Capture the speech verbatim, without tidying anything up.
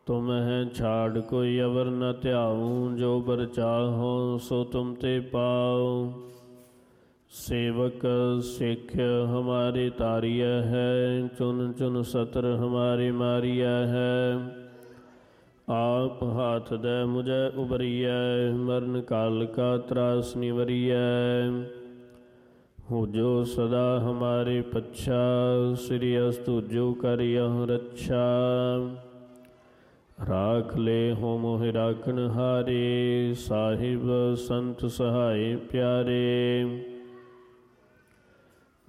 ਤੁਮਹਿ ਛਾੜ ਕੋਈ ਅਵਰ ਨ ਧਿਆਊ, ਜੋ ਬਰ ਚਾਹੋ ਸੋ ਤੁਮ ਤੇ ਪਾਉ। ਸੇਵਕ ਸਿੱਖ ਹਮਾਰੇ ਤਾਰੀਆ ਹੈ, ਚੁਨ ਚੁਨ ਸਤਰ ਹਮਾਰੇ ਮਾਰੀਆ ਹੈ। ਆਪ ਹਾਥ ਦੈ ਮੁਝੈ ਉਬਰੀਐ, ਮਰਨ ਕਾਲ ਕਾ ਤਰਾਸ ਨਿਵਰੀਐ। ਹੋ ਜੋ ਸਦਾ ਹਮਾਰੇ ਪੱਛਾ, ਸ੍ਰੀ ਅਸਤੁਜੋ ਕਰਿਯਹੁ ਰੱਛਾ। ਰਾਖ ਲੈ ਹੋ ਮੋਹਿ ਰਾਖਣ ਹਾਰੇ, ਸਾਹਿਬ ਸੰਤ ਸਹਾਏ ਪਿਆਰੇ।